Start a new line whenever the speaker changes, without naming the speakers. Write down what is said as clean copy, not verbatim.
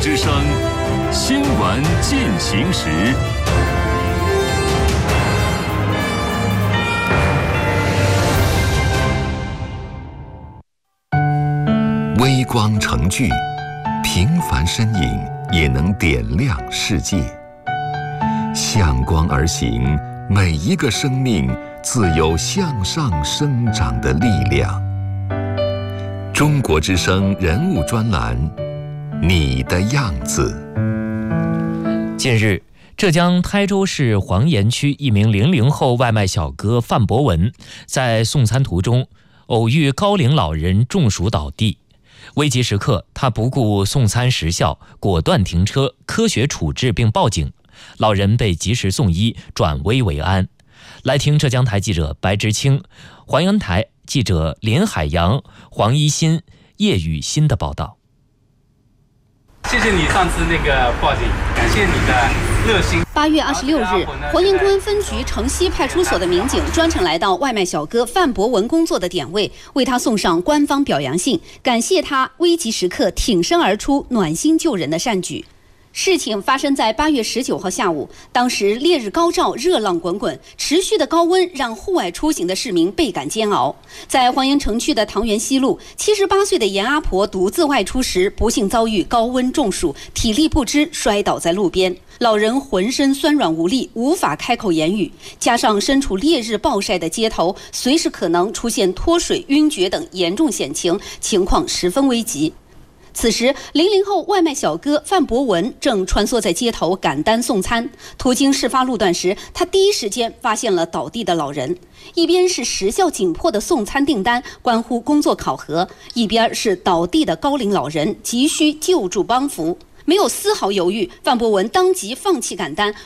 之声新闻进行时。微光成炬，平凡身影也能点亮世界。向光而行，每一个生命自有向上生长的力量。中国之声人物专栏，你的样子。
近日，浙江台州市黄岩区一名00后外卖小哥范博文在送餐途中偶遇高龄老人中暑倒地，危急时刻他不顾送餐时效，果断停车，科学处置并报警，老人被及时送医，转危为安。来听浙江台记者白之清、黄岩台记者林海洋、黄一新、叶雨欣的报道。
谢谢你上次那个报警，感谢你的热心。
8月26日，黄岩公安分局城西派出所的民警专程来到外卖小哥范博文工作的点位，为他送上官方表扬信，感谢他危急时刻挺身而出、暖心救人的善举。事情发生在8月19号下午，当时烈日高照，热浪滚滚，持续的高温让户外出行的市民倍感煎熬。在黄岩城区的塘源西路，78岁的严阿婆独自外出时，不幸遭遇高温中暑，体力不支摔倒在路边。老人浑身酸软无力，无法开口言语，加上身处烈日暴晒的街头，随时可能出现脱水、晕厥等严重险情，情况十分危急。此时，00后外卖小哥范博文正穿梭在街头赶单送餐，途经事发路段时，他第一时间发现了倒地的老人。一边是时效紧迫的送餐订单关乎工作考核，一边是倒地的高龄老人急需救助帮扶。没有丝毫犹豫，范博文当即放弃赶单，